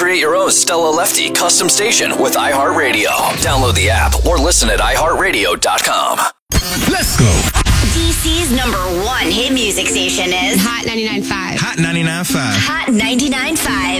create your own Stella Lefty custom station with iHeartRadio. Download the app or listen at iHeartRadio.com. Let's go. DC's #1 hit music station is Hot 99.5. Hot 99.5. Hot 99.5.